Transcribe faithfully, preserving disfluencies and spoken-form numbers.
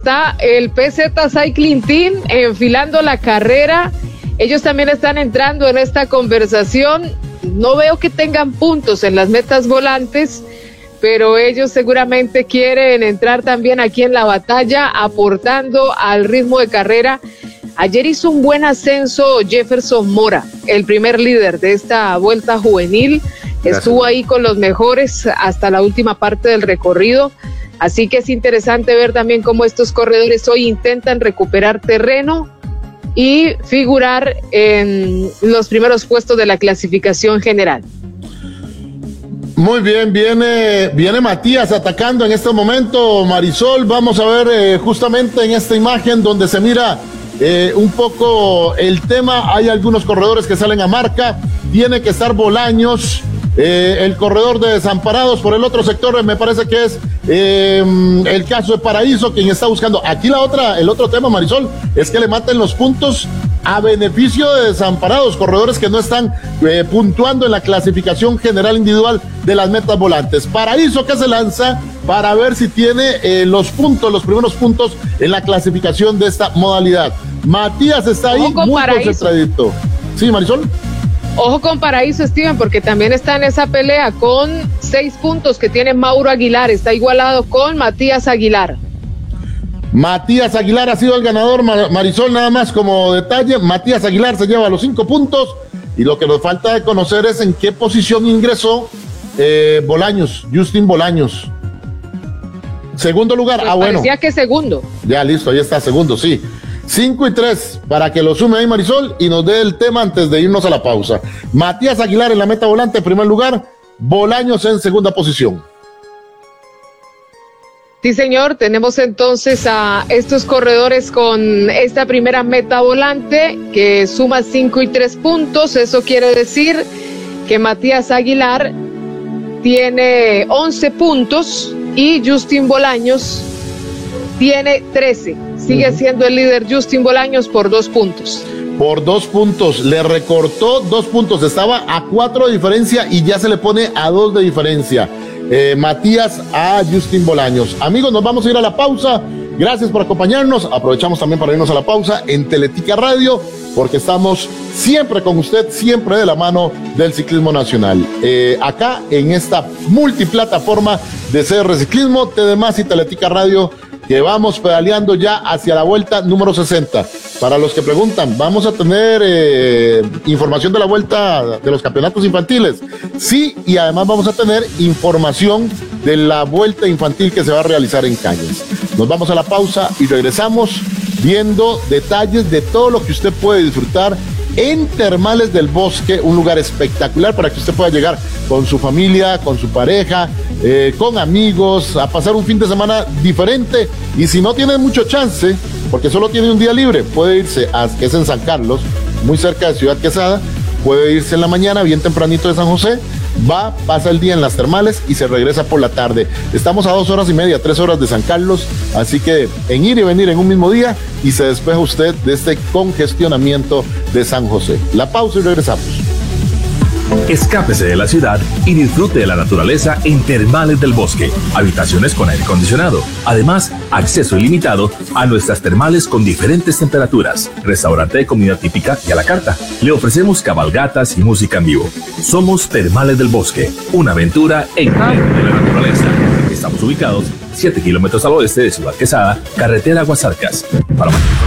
está el P Z Cycling Team enfilando la carrera. Ellos también están entrando en esta conversación. No veo que tengan puntos en las metas volantes, pero ellos seguramente quieren entrar también aquí en la batalla, aportando al ritmo de carrera. Ayer hizo un buen ascenso Jefferson Mora, el primer líder de esta vuelta juvenil. Gracias. Estuvo ahí con los mejores hasta la última parte del recorrido. Así que es interesante ver también cómo estos corredores hoy intentan recuperar terreno y figurar en los primeros puestos de la clasificación general. Muy bien, viene, viene Matías atacando en este momento, Marisol. Vamos a ver eh, justamente en esta imagen donde se mira eh, un poco el tema. Hay algunos corredores que salen a marca, tiene que estar Bolaños, eh, el corredor de Desamparados. Por el otro sector me parece que es eh, el caso de Paraíso, quien está buscando. Aquí la otra, el otro tema, Marisol, es que le maten los puntos a beneficio de Desamparados, corredores que no están eh, puntuando en la clasificación general individual de las metas volantes. Paraíso que se lanza para ver si tiene eh, los puntos, los primeros puntos en la clasificación de esta modalidad. Matías está ahí, muy concentradito. Sí, Marisol. Ojo con Paraíso, Steven, porque también está en esa pelea con seis puntos que tiene Mauro Aguilar, está igualado con Matías Aguilar. Matías Aguilar ha sido el ganador, Marisol, nada más como detalle. Matías Aguilar se lleva los cinco puntos y lo que nos falta de conocer es en qué posición ingresó eh, Bolaños, Justin Bolaños. Segundo lugar, pues ah bueno. Parecía que segundo. Ya listo, ahí está, segundo, sí. Cinco y tres, para que lo sume ahí Marisol y nos dé el tema antes de irnos a la pausa. Matías Aguilar en la meta volante en primer lugar, Bolaños en segunda posición. Sí, señor, tenemos entonces a estos corredores con esta primera meta volante que suma cinco y tres puntos. Eso quiere decir que Matías Aguilar tiene once puntos y Justin Bolaños tiene trece. Sigue uh-huh. siendo el líder Justin Bolaños por dos puntos. Por dos puntos, le recortó dos puntos, estaba a cuatro de diferencia y ya se le pone a dos de diferencia. Eh, Matías a Justin Bolaños. Amigos, nos vamos a ir a la pausa. Gracias por acompañarnos. Aprovechamos también para irnos a la pausa en Teletica Radio, porque estamos siempre con usted, siempre de la mano del ciclismo nacional. Eh, acá en esta multiplataforma de C R Ciclismo, T D más y Teletica Radio, que vamos pedaleando ya hacia la vuelta número sesenta. Para los que preguntan, ¿vamos a tener eh, información de la vuelta de los campeonatos infantiles? Sí, y además vamos a tener información de la vuelta infantil que se va a realizar en Cañas. Nos vamos a la pausa y regresamos viendo detalles de todo lo que usted puede disfrutar en Termales del Bosque, un lugar espectacular para que usted pueda llegar con su familia, con su pareja, eh, con amigos, a pasar un fin de semana diferente. Y si no tiene mucho chance, porque solo tiene un día libre, puede irse a, que es en San Carlos, muy cerca de Ciudad Quesada, puede irse en la mañana, bien tempranito de San José, va, pasa el día en las termales y se regresa por la tarde. Estamos a dos horas y media, tres horas de San Carlos, así que en ir y venir en un mismo día y se despeja usted de este congestionamiento de San José. La pausa y regresamos. Escápese de la ciudad y disfrute de la naturaleza en Termales del Bosque. Habitaciones con aire acondicionado. Además, acceso ilimitado a nuestras termales con diferentes temperaturas. Restaurante de comida típica y a la carta. Le ofrecemos cabalgatas y música en vivo. Somos Termales del Bosque, una aventura en medio de la naturaleza. Estamos ubicados siete kilómetros al oeste de Ciudad Quesada, carretera Aguasarcas. Para más información,